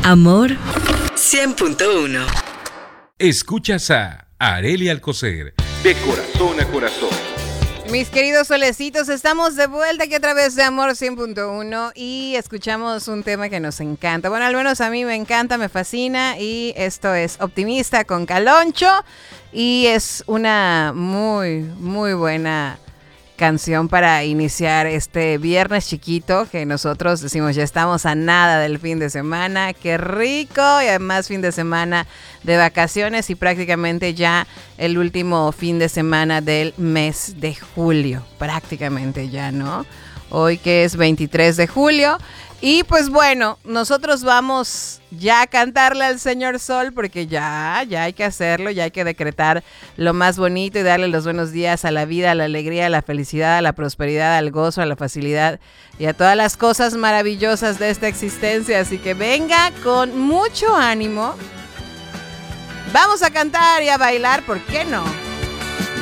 Amor 100.1. Escuchas a Arely Alcocer, de corazón a corazón. Mis queridos solecitos, estamos de vuelta aquí a través de Amor 100.1 y escuchamos un tema que nos encanta. Bueno, al menos a mí me encanta, me fascina, y esto es Optimista con Caloncho, y es una muy, muy buena canción para iniciar este viernes chiquito, que nosotros decimos ya estamos a nada del fin de semana. ¡Qué rico! Y además fin de semana de vacaciones y prácticamente ya el último fin de semana del mes de julio, prácticamente ya, ¿no? Hoy que es 23 de julio. Y pues bueno, nosotros vamos ya a cantarle al Señor Sol, porque ya hay que hacerlo, ya hay que decretar lo más bonito y darle los buenos días a la vida, a la alegría, a la felicidad, a la prosperidad, al gozo, a la facilidad y a todas las cosas maravillosas de esta existencia. Así que venga con mucho ánimo. Vamos a cantar y a bailar, ¿por qué no?